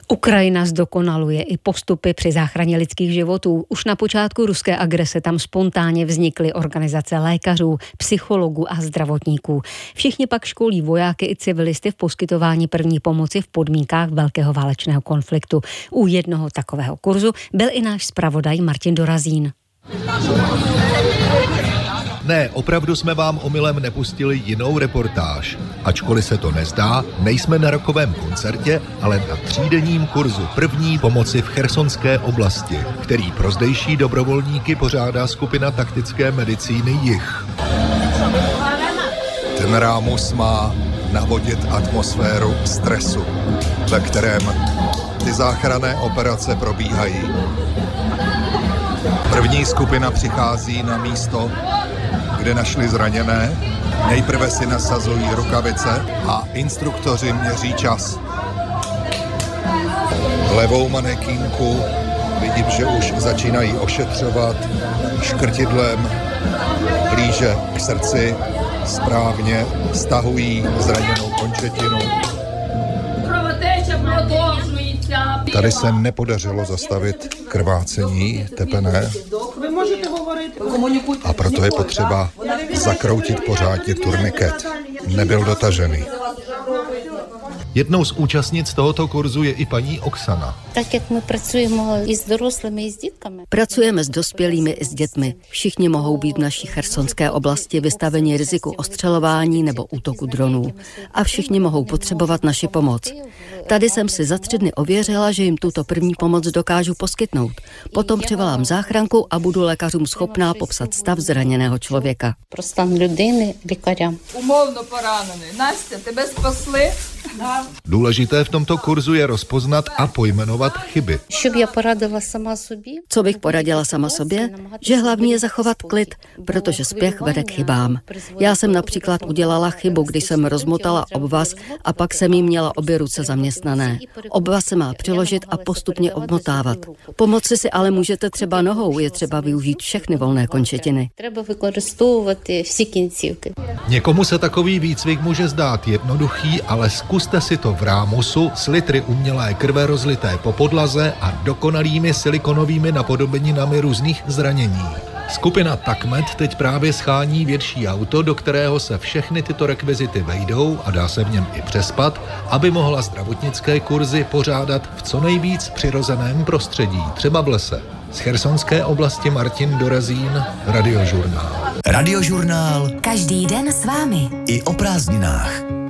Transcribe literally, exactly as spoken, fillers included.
Ukrajina zdokonaluje i postupy při záchraně lidských životů. Už na počátku ruské agrese tam spontánně vznikly organizace lékařů, psychologů a zdravotníků. Všichni pak školí vojáky i civilisty v poskytování první pomoci v podmínkách velkého válečného konfliktu. U jednoho takového kurzu byl i náš zpravodaj Martin Dorazín. Ne, opravdu jsme vám omylem nepustili jinou reportáž. Ačkoliv se to nezdá, nejsme na rokovém koncertě, ale na třídenním kurzu první pomoci v Chersonské oblasti, který pro zdejší dobrovolníky pořádá skupina taktické medicíny Jih. Ten rámus má navodit atmosféru stresu, ve kterém ty záchranné operace probíhají. První skupina přichází na místo, kde našli zraněné. Nejprve si nasazují rukavice a instruktoři měří čas. Levou manekínku vidím, že už začínají ošetřovat škrtidlem, blíže k srdci, správně stahují zraněnou končetinu. Tady se nepodařilo zastavit krvácení tepené a proto je potřeba zakroutit pořádně turniket. Nebyl dotažený. Jednou z účastnic tohoto kurzu je i paní Oksana. Tak jak my pracujeme i s doroslými, i s dětkami. Pracujeme s dospělými i s dětmi. Všichni mohou být v naší chersonské oblasti vystaveni riziku ostřelování nebo útoku dronů. A všichni mohou potřebovat naši pomoc. Tady jsem si za tři dny ověřila, že jim tuto první pomoc dokážu poskytnout. Potom přivolám záchranku a budu lékařům schopná popsat stav zraněného člověka. Pro stan lidiny lékařám. Umовно poraněný. Настя, tebe spasli? Důležité v tomto kurzu je rozpoznat a pojmenovat chyby. Щоб я порадила сама собі. Co bych poradila sama sobě? Že hlavní je zachovat klid, protože spěch vede k chybám. Já jsem například udělala chybu, když jsem rozmotala obvaz a pak jsem jí měla obě ruce zaměstnané. Obvaz se má přiložit a postupně obmotávat. Pomoci si ale můžete třeba nohou, je třeba využít všechny volné končetiny. Треба використовувати всі кінцівки. Někomu se takový výcvik může zdát jednoduchý, ale zkuste si to v rámusu s litry umělé krve rozlité po podlaze a dokonalými silikonovými napodobeninami různých zranění. Skupina Takmet teď právě schání větší auto, do kterého se všechny tyto rekvizity vejdou a dá se v něm i přespat, aby mohla zdravotnické kurzy pořádat v co nejvíc přirozeném prostředí, třeba v lese. Z Chersonské oblasti Martin Dorazín, Radiožurnál. Radiožurnál. Každý den s vámi. I o prázdninách.